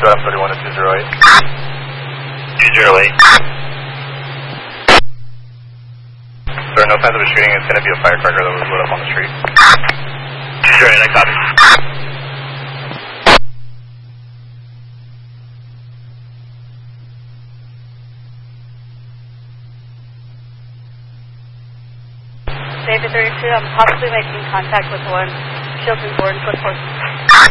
Adam 31 to 208. 208. Sir, no signs of a shooting. It's going to be a firecracker that was lit up on the street. 208, I copy. David 32, I'm possibly making contact with one Chilton Gordon, Foot Force.